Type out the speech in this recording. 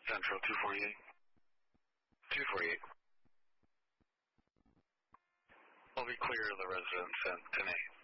Central 248. 248. We'll be clear of the residence at 10-8.